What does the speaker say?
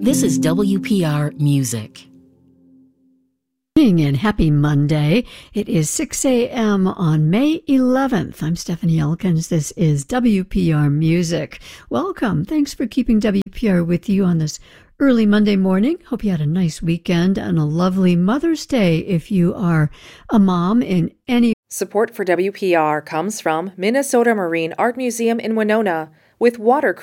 This is WPR Music. And happy Monday. It is 6 a.m. on May 11th. I'm Stephanie Elkins. This is WPR Music. Welcome. Thanks for keeping WPR with you on this early Monday morning. Hope you had a nice weekend and a lovely Mother's Day if you are a mom in any. Support for WPR comes from Minnesota Marine Art Museum in Winona with water